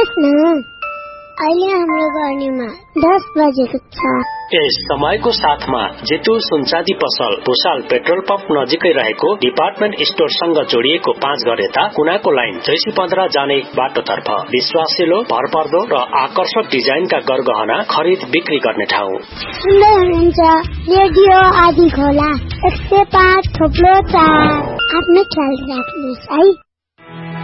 सुन्नुहोस् न, अहिले हाम्रो गर्नेमा 10 बजेको छ। यस समयको साथमा जेतु सुनचाँदी पसल भुसाल पेट्रोल पम्प नजिकै रहेको डिपार्टमेन्ट स्टोरसँग जोडिएको 5 घर यता कुनाको लाइन जैसी 15 जाने बाटोतर्फ विश्वासिलो, भरपर्दो र आकर्षक डिजाइनका गरगहना खरिद बिक्री गर्ने ठाउँ। सुन्दै हुनुहुन्छ रेडियो आदि खोला 105.4। आफ्नो ख्याल राख्नुहोस् है।